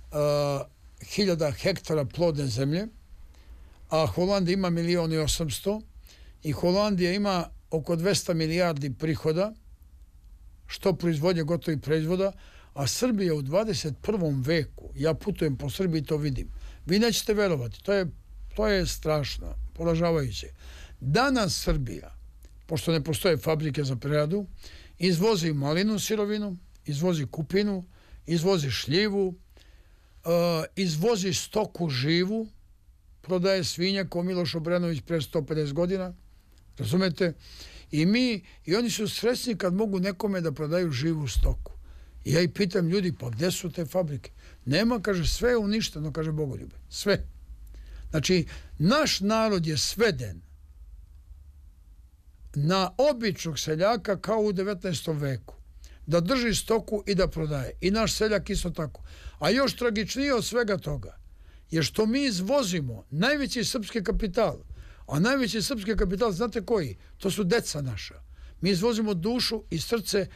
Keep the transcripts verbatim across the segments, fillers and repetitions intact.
hiljada hektara plodne zemlje, a Holandija ima milion i osamsto i Holandija ima oko dvesta milijardi prihoda, što proizvodnje gotovih proizvoda, a Srbija u dvadeset prvom veku, ja putujem po Srbiji i to vidim, vi nećete verovati, to je, to je strašno, poražavajuće. Danas Srbija, pošto ne postoje fabrike za preradu, izvozi malinu sirovinu, izvozi kupinu, izvozi šljivu, uh, izvozi stoku živu, prodaje svinje kao Miloš Obrenović pre sto pedeset godina, razumete? I mi, i oni su srećni kad mogu nekome da prodaju živu stoku. I ja i pitam ljudi, pa gde su te fabrike? Nema, kaže, sve je uništeno, kaže Bogoljube, sve. Znači, naš narod je sveden na običnog seljaka kao u devetnaestom veku. Da drži stoku i da prodaje. I naš seljak isto tako. A još tragičnije od svega toga je što mi izvozimo najveći srpski kapital. A najveći srpski kapital, znate koji? To su deca naša. Mi izvozimo dušu i srce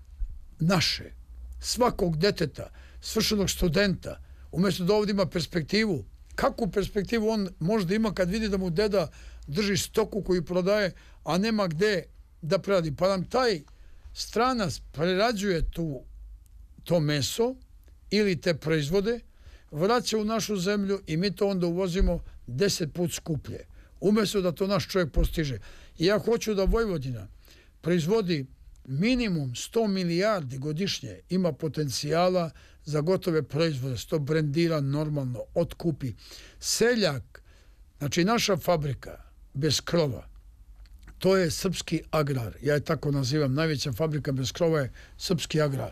naše, svakog deteta, svršenog studenta, umjesto da ovdje ima perspektivu. Kakvu perspektivu on možda ima kad vidi da mu deda drži stoku koju prodaje, a nema gde da preradi? Pa nam taj stranac prerađuje tu, to meso ili te proizvode, vraća u našu zemlju i mi to onda uvozimo deset put skuplje. Umjesto da to naš čovjek postiže. I ja hoću da Vojvodina proizvodi minimum sto milijardi godišnje, ima potencijala za gotove proizvode, sto brendira normalno, otkupi. Seljak, znači naša fabrika bez krova, to je srpski agrar. Ja je tako nazivam, najveća fabrika bez krova je srpski agrar.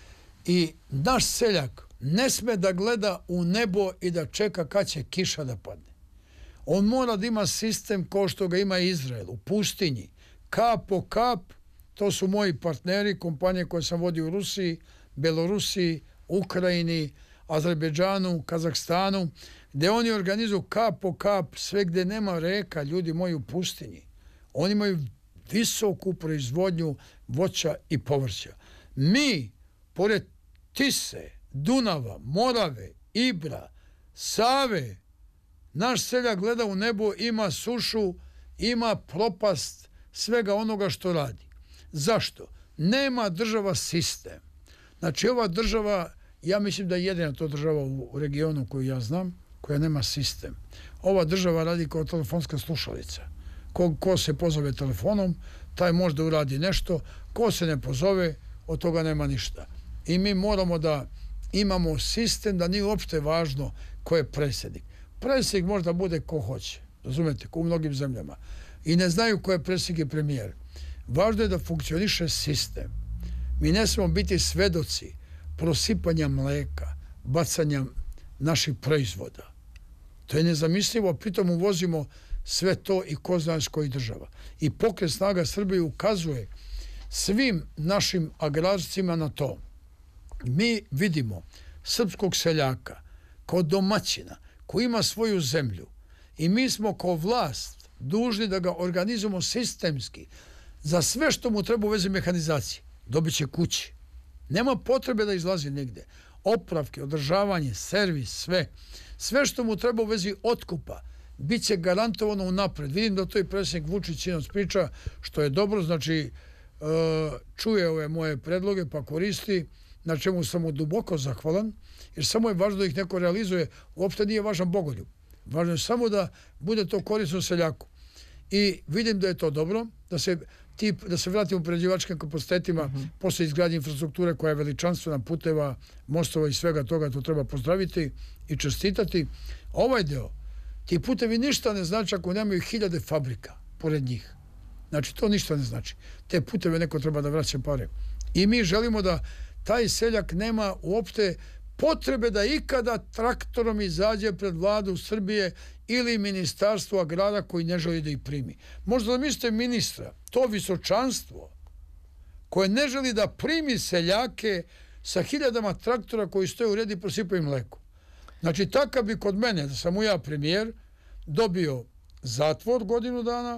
I naš seljak ne sme da gleda u nebo i da čeka kad će kiša da padne. On mora da ima sistem kao što ga ima Izrael, u pustinji. Kap po kap, to su moji partneri, kompanije koje sam vodio u Rusiji, Belorusiji, Ukrajini, Azerbejdžanu, Kazahstanu, gde oni organizuju kap po kap, sve gde nema reka, ljudi moji, u pustinji. Oni imaju visoku proizvodnju voća i povrća. Mi, pored Tise, Dunava, Morave, Ibra, Save, naš seljak gleda u nebo, ima sušu, ima propast svega onoga što radi. Zašto? Nema država sistem. Znači, ova država, ja mislim da je jedina to država u regionu koju ja znam, koja nema sistem. Ova država radi kao telefonska slušalica. Ko, ko se pozove telefonom, taj možda uradi nešto, ko se ne pozove, od toga nema ništa. I mi moramo da imamo sistem, da nije uopšte važno ko je predsjednik. Predsjednik možda bude ko hoće, razumete, ko u mnogim zemljama. I ne znaju ko je predsjednik i premijer. Važno je da funkcioniše sistem. Mi ne smemo biti svedoci prosipanja mleka, bacanja naših proizvoda. To je nezamislivo, pritom uvozimo sve to i ko zna s kojih država. I Pokret snaga Srbije ukazuje svim našim agrarcima na to. Mi vidimo srpskog seljaka kao domaćina koji ima svoju zemlju i mi smo kao vlast dužni da ga organizujemo sistemski za sve što mu treba u vezi mehanizacije. Dobit će kući. Nema potrebe da izlazi negde. Opravke, održavanje, servis, sve. Sve što mu treba u vezi otkupa bit će garantovano unapred. Vidim da to i predsjednik Vučić sinoć priča, što je dobro, znači čuje ove moje predloge pa koristi, na čemu sam mu duboko zahvalan, jer samo je važno da ih neko realizuje. Uopšte nije važan Bogoljub. Važno je samo da bude to korisno seljaku. I vidim da je to dobro, da se, tip, da se vratimo u prerađivačkim kapacitetima, uh-huh. posle izgradnje infrastrukture koja je veličanstvena, puteva, mostova i svega toga, to treba pozdraviti i čestitati. Ovaj deo, ti putevi ništa ne znači ako nemaju hiljade fabrika pored njih. Znači, to ništa ne znači. Te puteve neko treba da vraća pare. I mi želimo da taj seljak nema uopšte potrebe da ikada traktorom izađe pred vladu Srbije ili ministarstvo agrara koji ne želi da ih primi. Možda da mislite ministra, to visočanstvo koje ne želi da primi seljake sa hiljadama traktora koji stoje u redi i prosipaju mleko. Znači, takav bi kod mene, da sam mu ja premijer, dobio zatvor godinu dana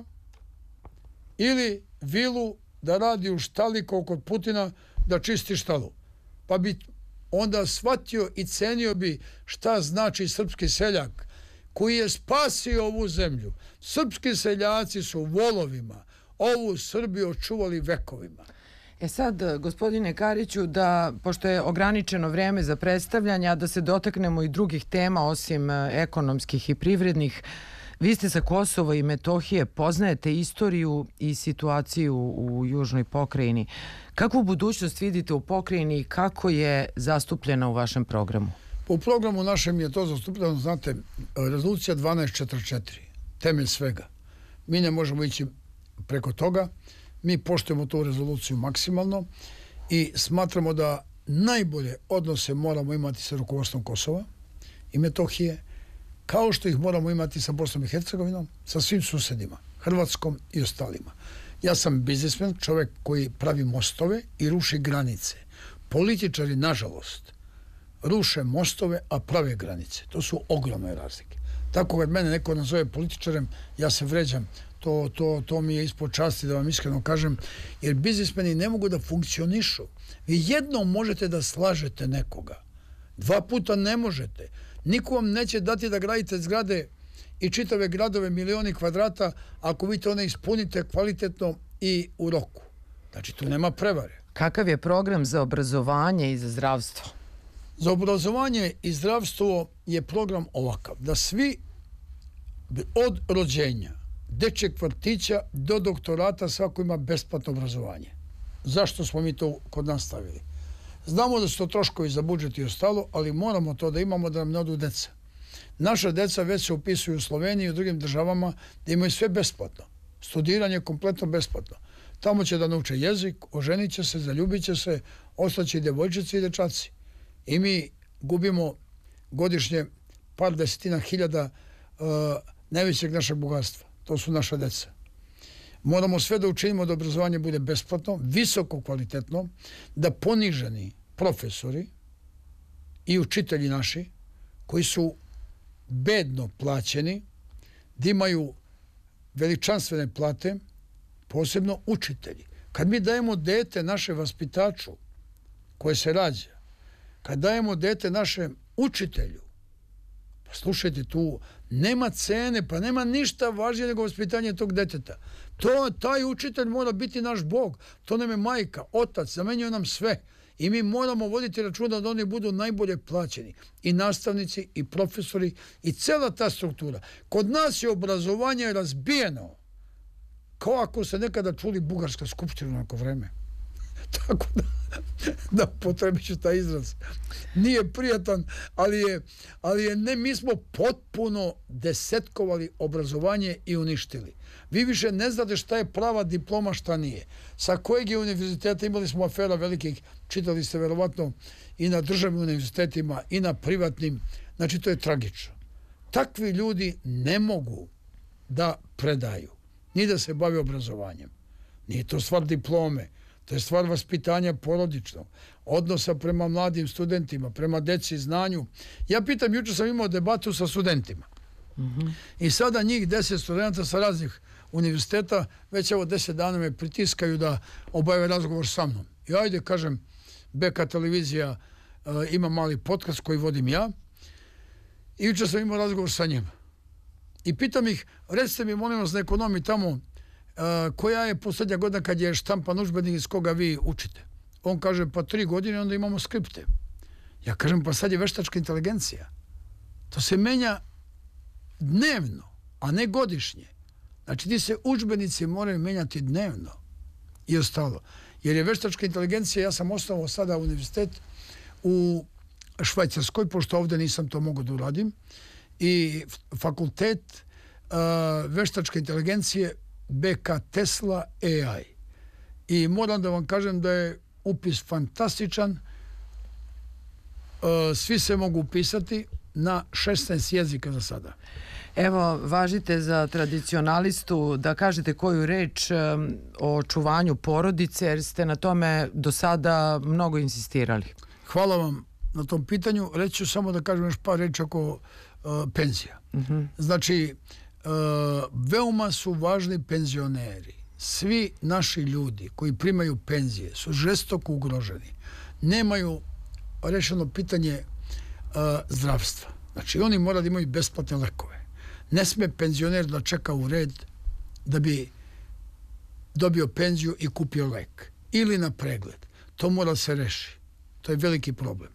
ili vilu da radi u štali kao kod Putina da čisti štalu. Pa bi onda shvatio i cenio bi šta znači srpski seljak koji je spasio ovu zemlju. Srpski seljaci su volovima ovu Srbiju očuvali vekovima. E sad, gospodine Kariću, da, pošto je ograničeno vreme za predstavljanja, da se dotaknemo i drugih tema osim ekonomskih i privrednih. Vi ste sa Kosova i Metohije, poznajete istoriju i situaciju u južnoj pokrajini. Kakvu budućnost vidite u pokrajini i kako je zastupljena u vašem programu? U programu našem je to zastupljeno, znate, rezolucija dvanaest četrdeset četiri, temelj svega. Mi ne možemo ići preko toga. Mi poštujemo tu rezoluciju maksimalno i smatramo da najbolje odnose moramo imati sa rukovodstvom Kosova i Metohije, kao što ih moramo imati sa Bosnom i Hercegovinom, sa svim susedima, Hrvatskom i ostalima. Ja sam biznismen, čovjek koji pravi mostove i ruši granice. Političari, nažalost, ruše mostove, a prave granice. To su ogromne razlike. Tako kad mene neko nazove političarem, ja se vređam. To, to, to mi je ispod časti, da vam iskreno kažem, jer biznismeni ne mogu da funkcionišu. Vi jednom možete da slažete nekoga. Dva puta ne možete. Niko vam neće dati da gradite zgrade i čitave gradove milioni kvadrata ako vi to ne ispunite kvalitetno i u roku. Znači, tu nema prevare. Kakav je program za obrazovanje i za zdravstvo? Za obrazovanje i zdravstvo je program ovakav. Da svi od rođenja, dečjeg vrtića do doktorata svako ima besplatno obrazovanje. Zašto smo mi to kod nas stavili? Znamo da su to troškovi za budžet i ostalo, ali moramo to da imamo da nam ne odu deca. Naša deca već se upisuju u Sloveniji i u drugim državama da imaju sve besplatno. Studiranje je kompletno besplatno. Tamo će da nauče jezik, oženit će se, zaljubit će se, ostaće i devojčice i dečaci. I mi gubimo godišnje par desetina hiljada uh, najvećeg našeg bogatstva. To su naša deca. Moramo sve da učinimo da obrazovanje bude besplatno, visoko kvalitetno, da poniženi profesori i učitelji naši, koji su bedno plaćeni, da imaju veličanstvene plate, posebno učitelji. Kad mi dajemo dete naše vaspitaču koje se rađa, kad dajemo dete našem učitelju, pa slušajte, tu nema cene, pa nema ništa važnije nego vaspitanje tog deteta. To, taj učitelj mora biti naš Bog. To nam je majka, otac, zamenjuje nam sve. I mi moramo voditi računa da oni budu najbolje plaćeni. I nastavnici, i profesori, i cela ta struktura. Kod nas je obrazovanje razbijeno. Kao ako ste nekada čuli Bugarska skupština na neko vreme. Tako da, da potrebit ću taj izraz. Nije prijatan, ali je, ali je ne, mi smo potpuno desetkovali obrazovanje i uništili. Vi više ne znate šta je prava diploma, šta nije. Sa kojeg je univerziteta, imali smo afera velikih, čitali ste verovatno i na državnim univerzitetima i na privatnim. Znači, to je tragično. Takvi ljudi ne mogu da predaju, ni da se bave obrazovanjem. Nije to stvar diplome. To je stvar vaspitanja porodičnog, odnosa prema mladim studentima, prema deci, znanju. Ja pitam, jučer sam imao debatu sa studentima. Mm-hmm. I sada njih deset studenta sa raznih univerziteta, već evo deset dana me pritiskaju da obave razgovor sa mnom. I ajde, kažem, B K televizija uh, ima mali podcast koji vodim ja. I jučer sam imao razgovor sa njima. I pitam ih, recite mi, molim vas, na ekonomiji tamo, Uh, koja je posljednja godina kad je štampan udžbenik iz koga vi učite? On kaže, pa tri godine, onda imamo skripte. Ja kažem, pa sad je veštačka inteligencija. To se menja dnevno, a ne godišnje. Znači, ti se udžbenici moraju menjati dnevno i ostalo. Jer je veštačka inteligencija, ja sam osnovao sada univerzitet u Švajcarskoj, pošto ovdje nisam to mogao da uradim, i fakultet uh, veštačke inteligencije B K Tesla A I. I moram da vam kažem da je upis fantastičan. Svi se mogu upisati na šesnaest jezika za sada. Evo, važite za tradicionalistu da kažete koju reč o očuvanju porodice, jer ste na tome do sada mnogo insistirali. Hvala vam na tom pitanju. Reći ću samo da kažem još par reči oko uh, penzija. Mm-hmm. Znači, Uh, veoma su važni penzioneri. Svi naši ljudi koji primaju penzije su žestoko ugroženi. Nemaju uh, rešeno pitanje uh, zdravstva. Znači, oni moraju da imaju besplatne lekove. Ne sme penzioner da čeka u red da bi dobio penziju i kupio lek. Ili na pregled. To mora se reši. To je veliki problem.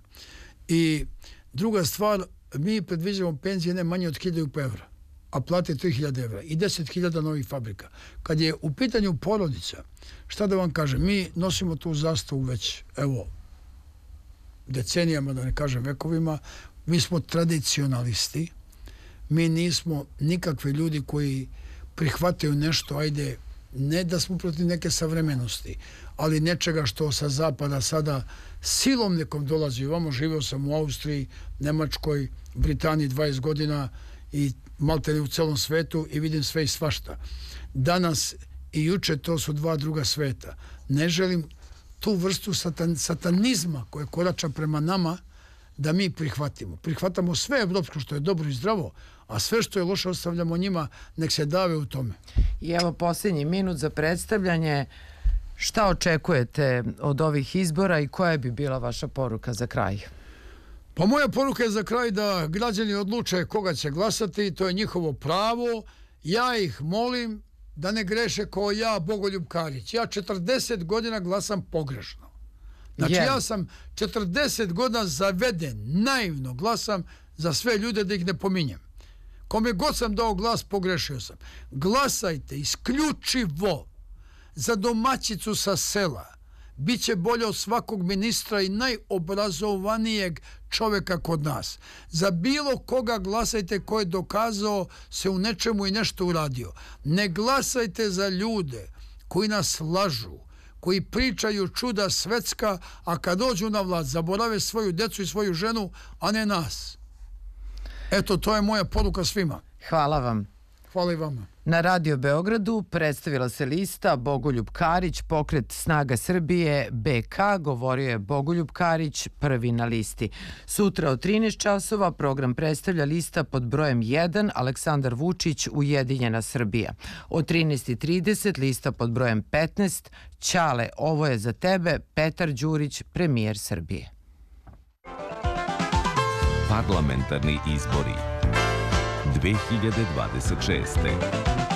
I druga stvar, mi predviđamo penzije ne manje od hiljadu evra, a plate tri hiljade evra i deset hiljada novih fabrika. Kad je u pitanju porodica, šta da vam kažem, mi nosimo tu zastavu već, evo, decenijama, da ne kažem vekovima, mi smo tradicionalisti, mi nismo nikakvi ljudi koji prihvataju nešto, ajde, ne da smo protiv neke savremenosti, ali nečega što sa zapada sada silom nekom dolazi. Ovamo živeo sam u Austriji, Nemačkoj, Britaniji dvadeset godina i maltene u celom svetu i vidim sve i svašta. Danas i juče to su dva druga sveta. Ne želim tu vrstu satan, satanizma koje korača prema nama da mi prihvatimo. Prihvatamo sve evropsko što je dobro i zdravo, a sve što je loše ostavljamo njima, nek se dave u tome. I evo posljednji minut za predstavljanje. Šta očekujete od ovih izbora i koja bi bila vaša poruka za kraj? Pa moja poruka je za kraj da građani odluče koga će glasati, to je njihovo pravo. Ja ih molim da ne greše kao ja, Bogoljub Karić. Ja četrdeset godina glasam pogrešno. Znači yeah. ja sam četrdeset godina zaveden, naivno glasam za sve ljude da ih ne pominjem. Kome god sam dao glas, pogrešio sam. Glasajte isključivo za domaćicu sa sela. Biće bolje od svakog ministra i najobrazovanijeg čovjeka kod nas. Za bilo koga glasajte ko je dokazao se u nečemu i nešto uradio. Ne glasajte za ljude koji nas lažu, koji pričaju čuda svetska, a kad dođu na vlast zaborave svoju decu i svoju ženu, a ne nas. Eto, to je moja poruka svima. Hvala vam. Hvala i vama. Na Radio Beogradu predstavila se lista Bogoljub Karić, Pokret Snaga Srbije, B K, govorio je Bogoljub Karić, prvi na listi. Sutra od trinaest časova program predstavlja lista pod brojem jedan Aleksandar Vučić, Ujedinjena Srbija. Od trinaest i trideset lista pod brojem petnaest Ćale, ovo je za tebe, Petar Đurić, premijer Srbije. Parlamentarni izbori dve hiljade dvadeset šeste.